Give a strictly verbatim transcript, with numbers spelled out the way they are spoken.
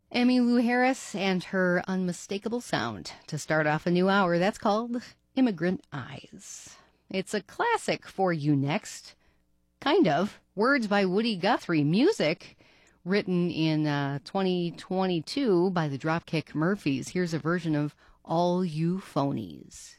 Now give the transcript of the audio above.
Emmylou Harris and her unmistakable sound to start off a new hour. That's called Immigrant Eyes. It's a classic for you next. Kind of. Words by Woody Guthrie. Music written in uh, twenty twenty-two by the Dropkick Murphys. Here's a version of All You Phonies.